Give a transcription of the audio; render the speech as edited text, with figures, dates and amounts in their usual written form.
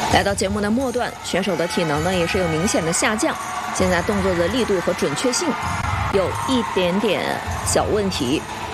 来到节目的末段，选手的体能呢也是有明显的下降，现在动作的力度和准确性有一点点小问题。